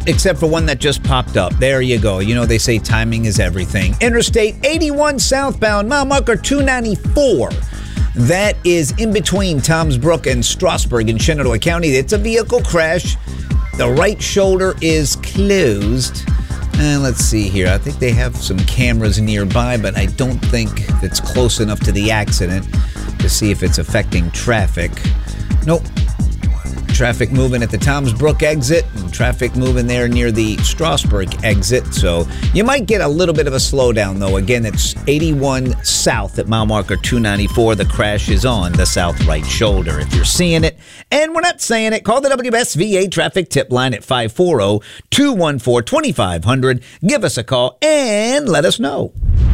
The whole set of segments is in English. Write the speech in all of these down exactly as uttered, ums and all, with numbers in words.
except for one that just popped up. There you go. You know, they say timing is everything. Interstate eighty-one southbound, mile marker two ninety-four. That is in between Toms Brook and Strasburg in Shenandoah County. It's a vehicle crash. The right shoulder is closed. And let's see here. I think they have some cameras nearby, but I don't think it's close enough to the accident to see if it's affecting traffic. Nope. Traffic moving at the Toms Brook exit and traffic moving there near the Strasburg exit. So you might get a little bit of a slowdown, though. Again, it's eighty-one south at mile marker two ninety-four. The crash is on the south right shoulder. If you're seeing it and we're not saying it, call the W S V A traffic tip line at five four zero, two one four, two five zero zero. Give us a call and let us know.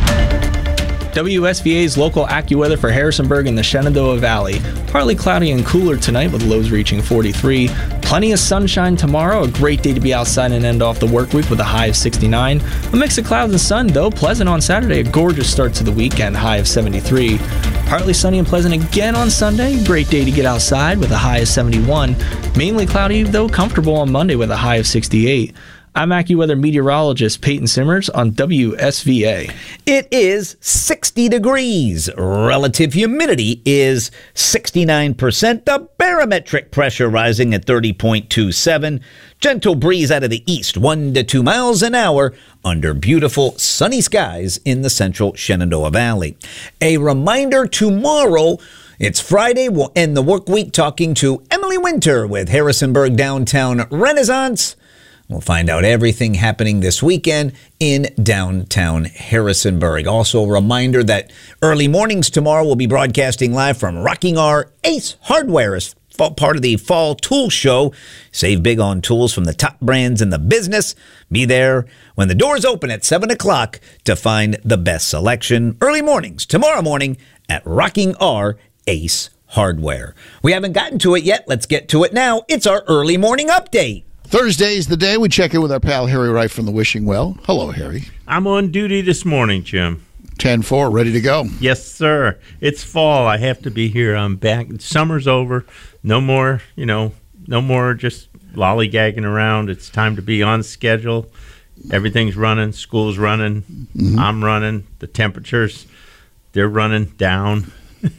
W S V A's local AccuWeather for Harrisonburg and the Shenandoah Valley. Partly cloudy and cooler tonight with lows reaching forty-three. Plenty of sunshine tomorrow. A great day to be outside and end off the work week with a high of sixty-nine. A mix of clouds and sun, though. Pleasant on Saturday. A gorgeous start to the weekend. High of seventy-three. Partly sunny and pleasant again on Sunday. Great day to get outside with a high of seventy-one. Mainly cloudy, though comfortable on Monday with a high of sixty-eight. I'm AccuWeather meteorologist Peyton Simmers on W S V A. It is sixty degrees. Relative humidity is sixty-nine percent. The barometric pressure rising at thirty point two seven. Gentle breeze out of the east, one to two miles an hour under beautiful sunny skies in the central Shenandoah Valley. A reminder, tomorrow, it's Friday. We'll end the work week talking to Emily Winter with Harrisonburg Downtown Renaissance. We'll find out everything happening this weekend in downtown Harrisonburg. Also, a reminder that early mornings tomorrow we'll be broadcasting live from Rocking R Ace Hardware as part of the Fall Tool Show. Save big on tools from the top brands in the business. Be there when the doors open at seven o'clock to find the best selection. Early mornings tomorrow morning at Rocking R Ace Hardware. We haven't gotten to it yet. Let's get to it now. It's our early morning update. Thursday is the day we check in with our pal Harry Wright from the Wishing Well. Hello, Harry. I'm on duty this morning, Jim. ten four, ready to go. Yes, sir. It's fall. I have to be here. I'm back. Summer's over. No more, you know, no more just lollygagging around. It's time to be on schedule. Everything's running. School's running. Mm-hmm. I'm running. The temperatures, they're running down.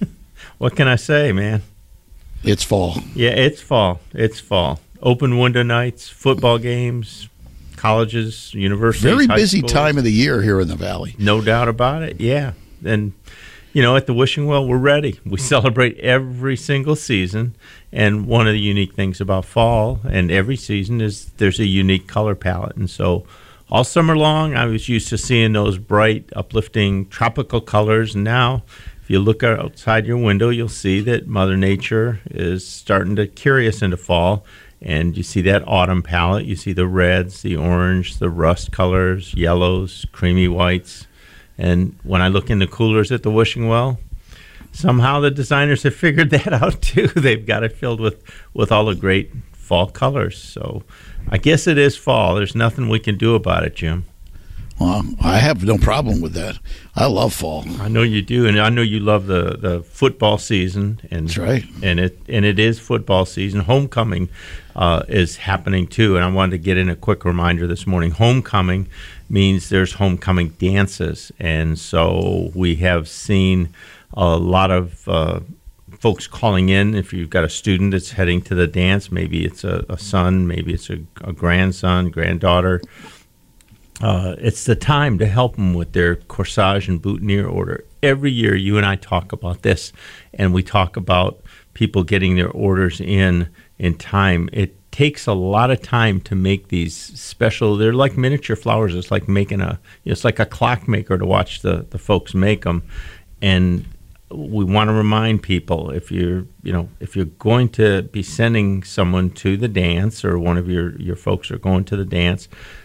What can I say, man? It's fall. Yeah, it's fall. It's fall. Open window nights, football games, colleges, universities. Very busy schools. time of the year here in the Valley. No doubt about it, yeah. And, you know, at the Wishing Well, we're ready. We celebrate every single season. And one of the unique things about fall and every season is there's a unique color palette. And so all summer long, I was used to seeing those bright, uplifting, tropical colors. And now, if you look outside your window, you'll see that Mother Nature is starting to carry us into fall. And you see that autumn palette. You see the reds, the orange, the rust colors, yellows, creamy whites. And when I look in the coolers at the Wishing Well, somehow the designers have figured that out too. They've got it filled with, with all the great fall colors. So I guess it is fall. There's nothing we can do about it, Jim. Well, I have no problem with that. I love fall. I know you do, and I know you love the, the football season. And, That's right. And it and it is football season. Homecoming uh, is happening too, and I wanted to get in a quick reminder this morning. Homecoming means there's homecoming dances, and so we have seen a lot of uh, folks calling in. If you've got a student that's heading to the dance, maybe it's a, a son, maybe it's a, a grandson, granddaughter. Uh, it's the time to help them with their corsage and boutonniere order. Every year, you and I talk about this, and we talk about people getting their orders in in time. It takes a lot of time to make these special. They're like miniature flowers. It's like making a. It's like a clockmaker to watch the the folks make them, and we want to remind people if you're you know if you're going to be sending someone to the dance, or one of your your folks are going to the dance.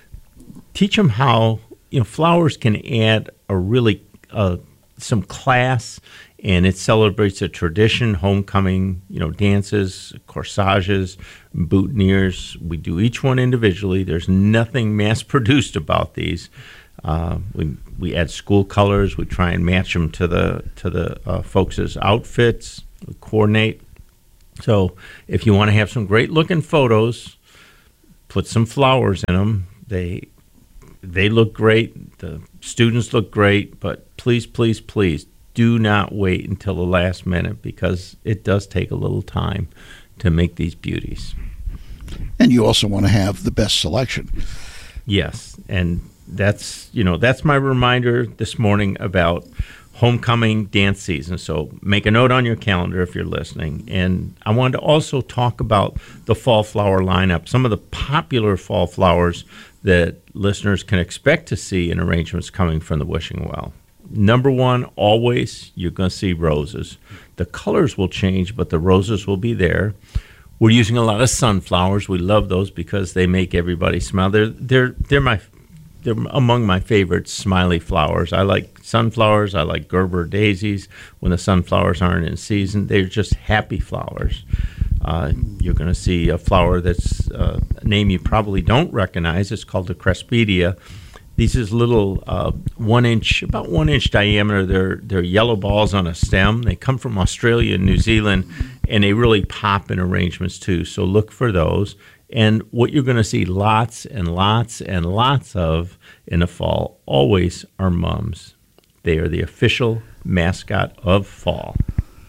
Teach them how, you know, flowers can add a really, uh, some class, and it celebrates a tradition, homecoming, you know, dances, corsages, boutonnieres. We do each one individually. There's nothing mass-produced about these. Uh, we we add school colors. We try and match them to the, to the uh, folks' outfits. We coordinate. So if you want to have some great-looking photos, put some flowers in them. They they look great. The students look great. But please, please, please do not wait until the last minute, because it does take a little time to make these beauties. And you also want to have the best selection. Yes, and that's, you know, that's my reminder this morning about homecoming dance season. So make a note on your calendar if you're listening. And I wanted to also talk about the fall flower lineup, some of the popular fall flowers that listeners can expect to see in arrangements coming from the Wishing Well. Number one, always, you're going to see roses. The colors will change, but the roses will be there. We're using a lot of sunflowers. We love those because they make everybody smile. They're they're they're my they're among my favorite smiley flowers. I like sunflowers. I like Gerber daisies. When the sunflowers aren't in season, they're just happy flowers. Uh, you're going to see a flower that's uh, a name you probably don't recognize. It's called the Cresspedia. These is little uh, one inch, about one inch diameter. They're they're yellow balls on a stem. They come from Australia and New Zealand, and they really pop in arrangements too. So look for those. And what you're going to see lots and lots and lots of in the fall always are mums. They are the official mascot of fall.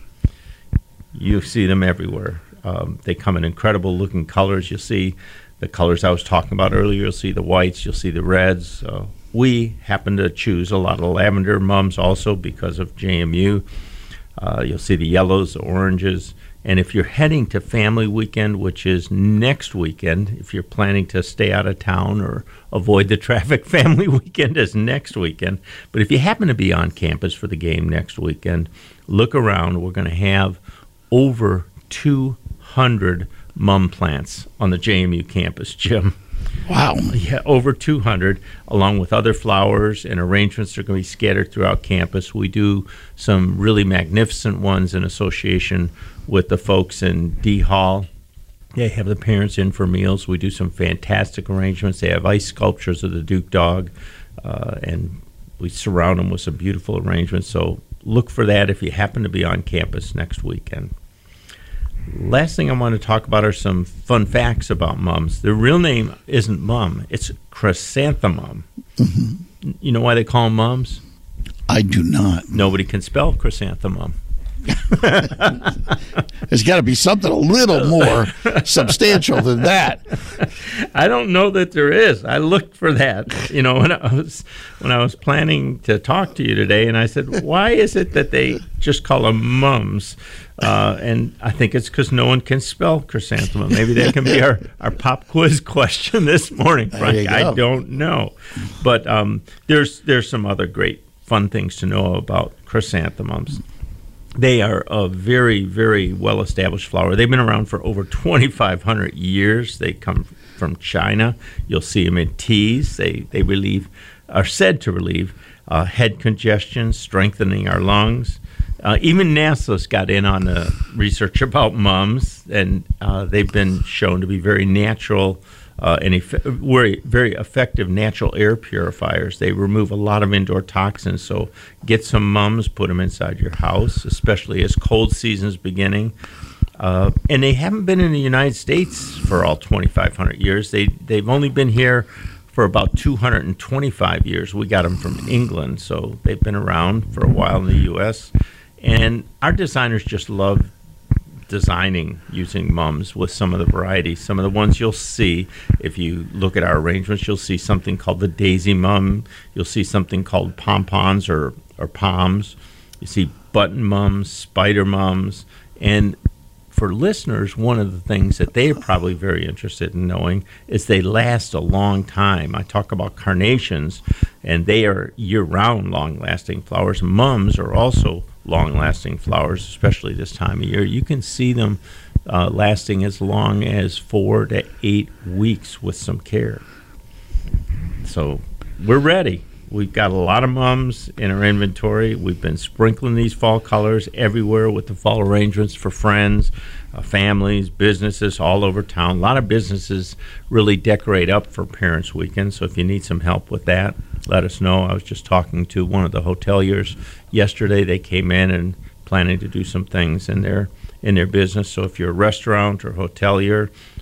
You see them everywhere. Um, they come in incredible looking colors. You'll see the colors I was talking about earlier. You'll see the whites, you'll see the reds. Uh, we happen to choose a lot of lavender mums also because of J M U. Uh, you'll see the yellows, the oranges. And if you're heading to family weekend, which is next weekend, if you're planning to stay out of town or avoid the traffic, family weekend is next weekend. But if you happen to be on campus for the game next weekend, look around. We're going to have over two hundred mum plants on the J M U campus, Jim. Wow. Yeah, over two hundred, along with other flowers and arrangements that are going to be scattered throughout campus. We do some really magnificent ones in association with the folks in D Hall. They have the parents in for meals. We do some fantastic arrangements. They have ice sculptures of the Duke Dog, uh, and we surround them with some beautiful arrangements. So look for that if you happen to be on campus next weekend. Last thing I want to talk about are some fun facts about mums. Their real name isn't mum. It's chrysanthemum. Mm-hmm. You know why they call them mums? I do not. Nobody can spell chrysanthemum. There's got to be something a little more substantial than that. I don't know that there is. I looked for that, you know, when I was when I was planning to talk to you today, and I said, "Why is it that they just call them mums?" Uh, and I think it's because no one can spell chrysanthemum. Maybe that can be our, our pop quiz question this morning, Frank. I don't know, but um, there's there's some other great fun things to know about chrysanthemums. They are a very, very well-established flower. They've been around for over twenty-five hundred years. They come from China. You'll see them in teas. They they relieve, are said to relieve uh, head congestion, strengthening our lungs. Uh, even NASA's got in on the research about mums, and uh, they've been shown to be very natural uh, and eff- very, very effective natural air purifiers. They remove a lot of indoor toxins, so get some mums, put them inside your house, especially as cold season's beginning. Uh, and they haven't been in the United States for all twenty-five hundred years. They, they've only been here for about two hundred twenty-five years. We got them from England, so they've been around for a while in the U S And our designers just love designing using mums with some of the varieties. Some of the ones you'll see, if you look at our arrangements, you'll see something called the daisy mum. You'll see something called pompons or, or poms. You see button mums, spider mums. And for listeners, one of the things that they are probably very interested in knowing is they last a long time. I talk about carnations, and they are year-round long-lasting flowers. Mums are also long-lasting flowers, especially this time of year. You can see them uh, lasting as long as four to eight weeks with some care. So we're ready. We've got a lot of mums in our inventory. We've been sprinkling these fall colors everywhere with the fall arrangements for friends, uh, families, businesses all over town. A lot of businesses really decorate up for Parents' Weekend, so if you need some help with that, let us know. I was just talking to one of the hoteliers yesterday. They came in and planning to do some things in their in their business. So if you're a restaurant or hotelier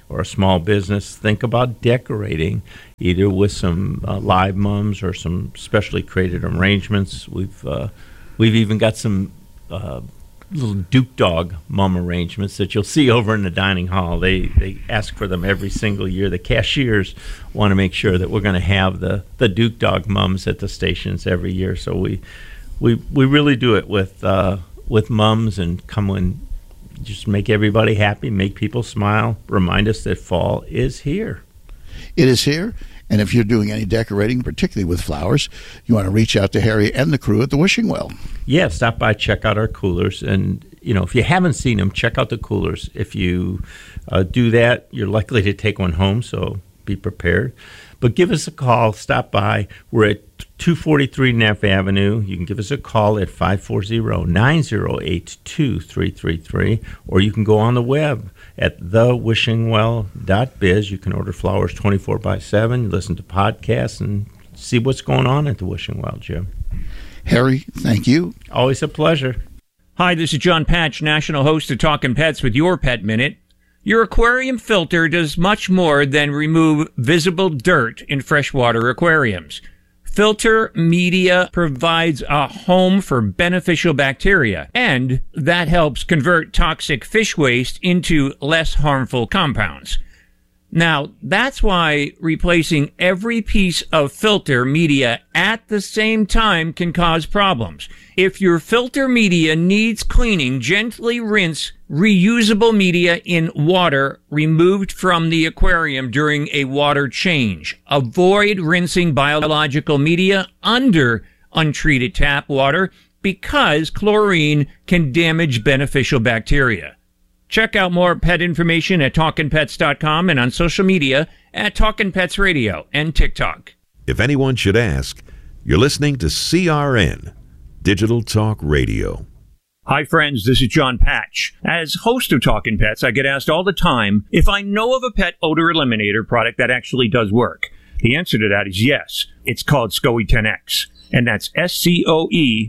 or a small business, think about decorating either with some uh, live mums or some specially created arrangements. We've uh, we've even got some uh, little Duke Dog mum arrangements that you'll see over in the dining hall. They they ask for them every single year. The cashiers want to make sure that we're going to have the, the Duke Dog mums at the stations every year. So we we we really do it with uh, with mums and come and just make everybody happy, make people smile, remind us that fall is here. It is here. And if you're doing any decorating, particularly with flowers, you want to reach out to Harry and the crew at the Wishing Well. Yeah, stop by, check out our coolers. And, you know, if you haven't seen them, check out the coolers. If you uh, do that, you're likely to take one home, so be prepared. But give us a call. Stop by. We're at two forty-three Neff Avenue. You can give us a call at five four zero, nine zero eight, two three three three, or you can go on the web at the wishing well dot biz. You can order flowers twenty-four by seven, listen to podcasts, and see what's going on at the Wishing Well, Jim. Harry, thank you. Always a pleasure. Hi, this is John Patch, national host of Talkin' Pets with your Pet Minute. Your aquarium filter does much more than remove visible dirt in freshwater aquariums. Filter media provides a home for beneficial bacteria, and that helps convert toxic fish waste into less harmful compounds. Now, that's why replacing every piece of filter media at the same time can cause problems. If your filter media needs cleaning, gently rinse reusable media in water removed from the aquarium during a water change. Avoid rinsing biological media under untreated tap water because chlorine can damage beneficial bacteria. Check out more pet information at talkin pets dot com and on social media at Talkin' Pets Radio and TikTok. If anyone should ask, you're listening to C R N, Digital Talk Radio. Hi, friends. This is John Patch. As host of Talkin' Pets, I get asked all the time if I know of a pet odor eliminator product that actually does work. The answer to that is yes. It's called SCOE ten X, and that's S C O E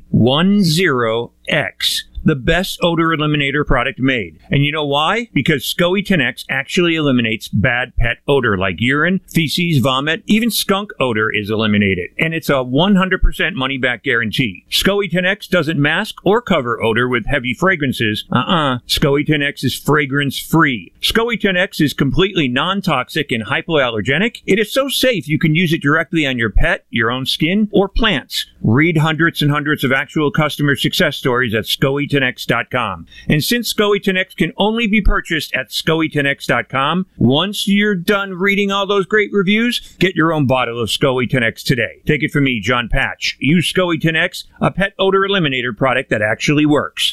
ten X. The best odor eliminator product made. And you know why? Because SCOE ten X actually eliminates bad pet odor like urine, feces, vomit, even skunk odor is eliminated. And it's a one hundred percent money-back guarantee. SCOE ten X doesn't mask or cover odor with heavy fragrances. Uh-uh. SCOE ten X is fragrance-free. SCOE ten X is completely non-toxic and hypoallergenic. It is so safe you can use it directly on your pet, your own skin, or plants. Read hundreds and hundreds of actual customer success stories at SCOE ten X dot com. And since SCOE ten X can only be purchased at SCOE ten X dot com, once you're done reading all those great reviews, get your own bottle of SCOE ten X today. Take it from me, John Patch. Use SCOE ten X, a pet odor eliminator product that actually works.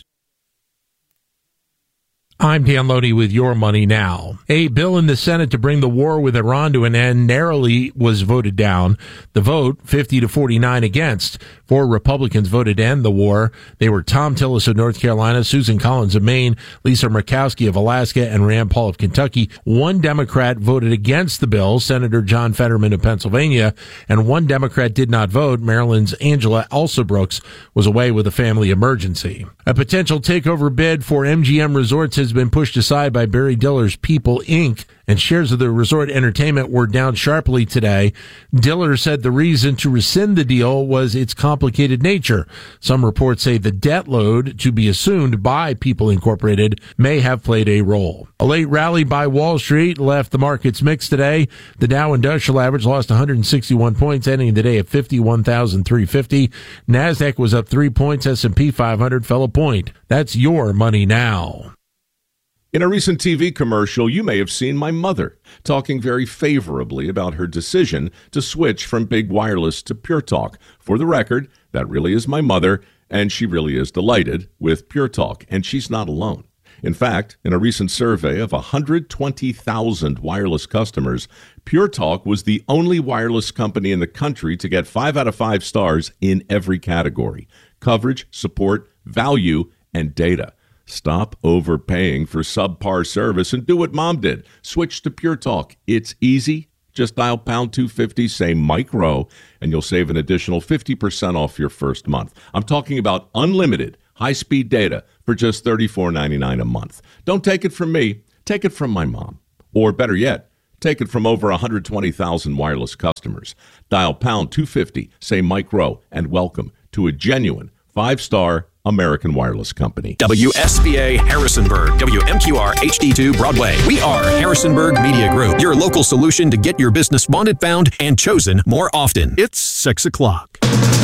I'm Dan Lodi with Your Money Now. A bill in the Senate to bring the war with Iran to an end narrowly was voted down. The vote, fifty to forty-nine against. Four Republicans voted to end the war. They were Tom Tillis of North Carolina, Susan Collins of Maine, Lisa Murkowski of Alaska, and Rand Paul of Kentucky. One Democrat voted against the bill, Senator John Fetterman of Pennsylvania, and one Democrat did not vote. Maryland's Angela Alsobrooks was away with a family emergency. A potential takeover bid for M G M Resorts has been pushed aside by Barry Diller's People, Incorporated, and shares of the resort entertainment were down sharply today. Diller said the reason to rescind the deal was its complicated nature. Some reports say the debt load to be assumed by People Incorporated may have played a role. A late rally by Wall Street left the markets mixed today. The Dow Industrial Average lost one hundred sixty-one points, ending the day at fifty-one thousand three hundred fifty. NASDAQ was up three points. S and P five hundred fell a point. That's Your Money Now. In a recent T V commercial, you may have seen my mother talking very favorably about her decision to switch from Big Wireless to Pure Talk. For the record, that really is my mother, and she really is delighted with Pure Talk, and she's not alone. In fact, in a recent survey of one hundred twenty thousand wireless customers, Pure Talk was the only wireless company in the country to get five out of five stars in every category: coverage, support, value, and data. Stop overpaying for subpar service and do what Mom did. Switch to Pure Talk. It's easy. Just dial pound two fifty, say Mike Rowe, and you'll save an additional fifty percent off your first month. I'm talking about unlimited high-speed data for just thirty-four ninety-nine a month. Don't take it from me. Take it from my mom. Or better yet, take it from over one hundred twenty thousand wireless customers. Dial pound two fifty, say Mike Rowe, and welcome to a genuine five-star American wireless company. W S B A Harrisonburg, W M Q R H D two Broadway. We are Harrisonburg Media Group, your local solution to get your business wanted, found, and chosen more often. It's six o'clock.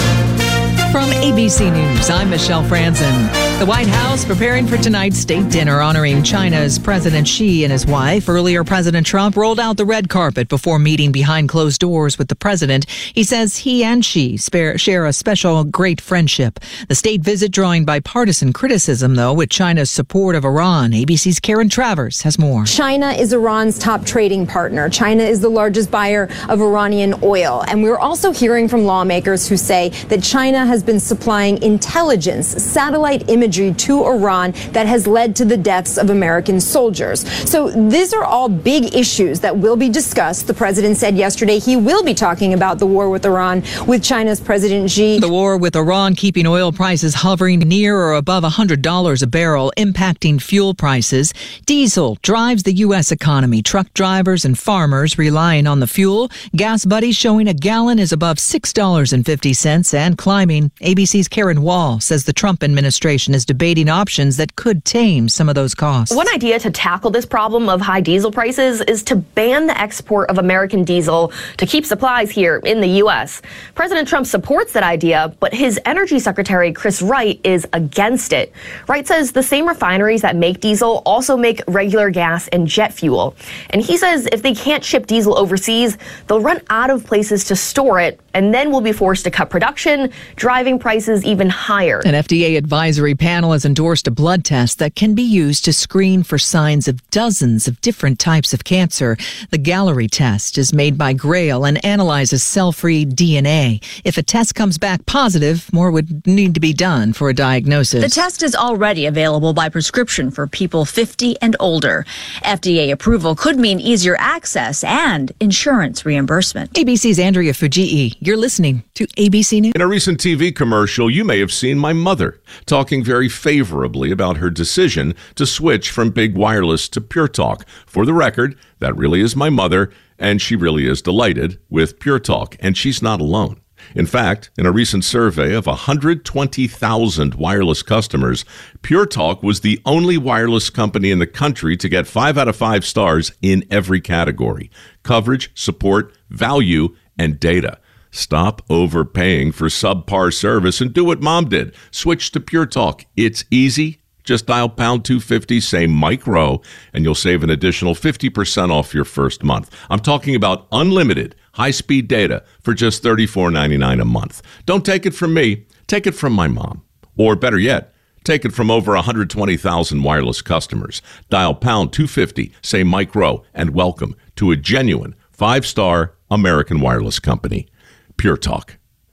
From A B C News, I'm Michelle Franzen. The White House preparing for tonight's state dinner honoring China's President Xi and his wife. Earlier, President Trump rolled out the red carpet before meeting behind closed doors with the president. He says he and Xi share a special great friendship. The state visit drawing bipartisan criticism, though, with China's support of Iran. A B C's Karen Travers has more. China is Iran's top trading partner. China is the largest buyer of Iranian oil. And we're also hearing from lawmakers who say that China has been supplying intelligence, satellite imagery to Iran that has led to the deaths of American soldiers. So these are all big issues that will be discussed. The president said yesterday he will be talking about the war with Iran with China's President Xi. The war with Iran keeping oil prices hovering near or above one hundred dollars a barrel, impacting fuel prices. Diesel drives the U S economy. Truck drivers and farmers relying on the fuel. Gas Buddy showing a gallon is above six dollars and fifty cents and climbing. A B C's Karen Wall says the Trump administration is debating options that could tame some of those costs. One idea to tackle this problem of high diesel prices is to ban the export of American diesel to keep supplies here in the U S. President Trump supports that idea, but his Energy Secretary Chris Wright is against it. Wright says the same refineries that make diesel also make regular gas and jet fuel. And he says if they can't ship diesel overseas, they'll run out of places to store it, and then we'll be forced to cut production, driving prices even higher. An F D A advisory panel has endorsed a blood test that can be used to screen for signs of dozens of different types of cancer. The Gallery test is made by Grail and analyzes cell-free D N A. If a test comes back positive, more would need to be done for a diagnosis. The test is already available by prescription for people fifty and older. F D A approval could mean easier access and insurance reimbursement. A B C's Andrea Fujii. You're listening to A B C News. In a recent T V commercial, you may have seen my mother talking very favorably about her decision to switch from big wireless to Pure Talk. For the record, that really is my mother, and she really is delighted with Pure Talk, and she's not alone. In fact, in a recent survey of one hundred twenty thousand wireless customers, Pure Talk was the only wireless company in the country to get five out of five stars in every category: coverage, support, value, and data. Stop overpaying for subpar service and do what Mom did. Switch to Pure Talk. It's easy. Just dial pound two fifty, say Mike Rowe, and you'll save an additional fifty percent off your first month. I'm talking about unlimited high-speed data for just thirty-four ninety-nine a month. Don't take it from me. Take it from my mom. Or better yet, take it from over one hundred twenty thousand wireless customers. Dial pound two fifty, say Mike Rowe, and welcome to a genuine five-star American wireless company. Pure Talk.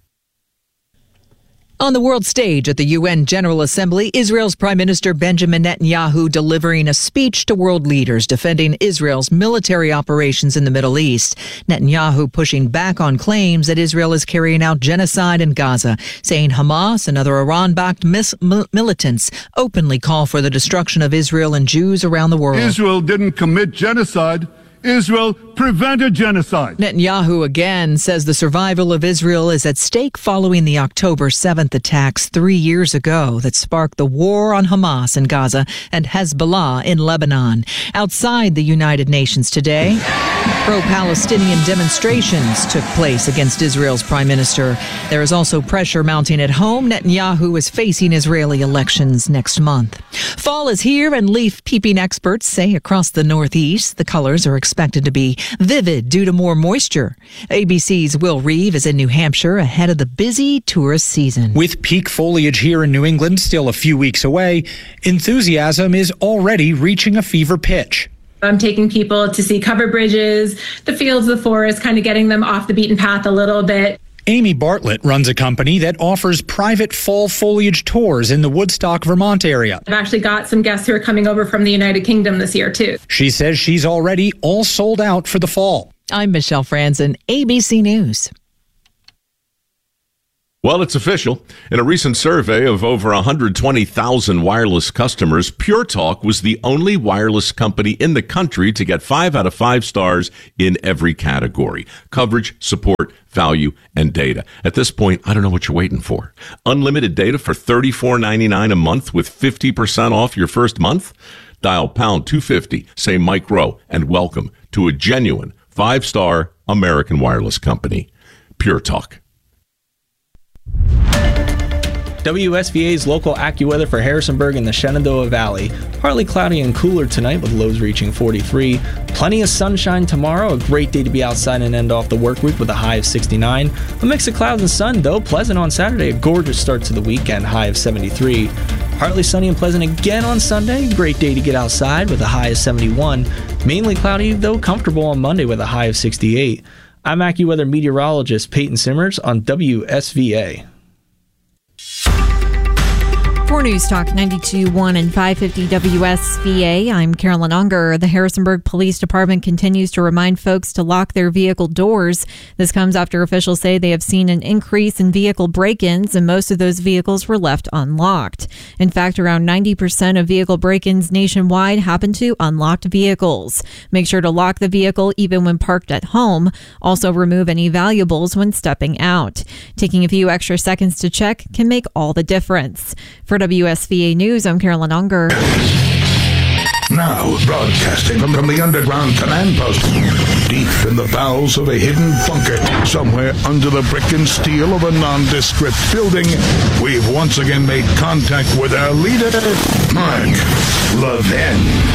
On the world stage at the U N General Assembly, Israel's Prime Minister Benjamin Netanyahu delivering a speech to world leaders defending Israel's military operations in the Middle East. Netanyahu pushing back on claims that Israel is carrying out genocide in Gaza, saying Hamas and other Iran-backed mis- militants openly call for the destruction of Israel and Jews around the world. Israel didn't commit genocide. Israel prevented genocide. Netanyahu again says the survival of Israel is at stake following the October seventh attacks three years ago that sparked the war on Hamas in Gaza and Hezbollah in Lebanon. Outside the United Nations today, pro-Palestinian demonstrations took place against Israel's prime minister. There is also pressure mounting at home. Netanyahu is facing Israeli elections next month. Fall is here, and leaf-peeping experts say across the Northeast the colors are expected to be vivid due to more moisture. A B C's Will Reeve is in New Hampshire ahead of the busy tourist season. With peak foliage here in New England still a few weeks away, enthusiasm is already reaching a fever pitch. I'm taking people to see covered bridges, the fields, the forest, kind of getting them off the beaten path a little bit. Amy Bartlett runs a company that offers private fall foliage tours in the Woodstock, Vermont area. I've actually got some guests who are coming over from the United Kingdom this year, too. She says she's already all sold out for the fall. I'm Michelle Franzen, A B C News. Well, it's official. In a recent survey of over one hundred twenty thousand wireless customers, Pure Talk was the only wireless company in the country to get five out of five stars in every category: coverage, support, value, and data. At this point, I don't know what you're waiting for. Unlimited data for thirty-four ninety-nine a month with fifty percent off your first month? Dial pound two fifty, say Mike Rowe, and welcome to a genuine five-star American wireless company. Pure Talk. W S V A's local AccuWeather for Harrisonburg and the Shenandoah Valley. Partly cloudy and cooler tonight with lows reaching forty-three. Plenty of sunshine tomorrow. A great day to be outside and end off the work week with a high of sixty-nine. A mix of clouds and sun, though pleasant on Saturday. A gorgeous start to the weekend, high of seventy-three. Partly sunny and pleasant again on Sunday. Great day to get outside with a high of seventy-one. Mainly cloudy, though comfortable on Monday with a high of sixty-eight. I'm AccuWeather meteorologist Peyton Simmers on W S V A. For News Talk ninety-two point one and five fifty W S V A, I'm Carolyn Unger. The Harrisonburg Police Department continues to remind folks to lock their vehicle doors. This comes after officials say they have seen an increase in vehicle break-ins, and most of those vehicles were left unlocked. In fact, around ninety percent of vehicle break-ins nationwide happen to unlocked vehicles. Make sure to lock the vehicle even when parked at home. Also, remove any valuables when stepping out. Taking a few extra seconds to check can make all the difference. For W S V A News, I'm Carolyn Unger. Now, broadcasting from, from the underground command post, deep in the bowels of a hidden bunker, somewhere under the brick and steel of a nondescript building, we've once again made contact with our leader, Mark Levin.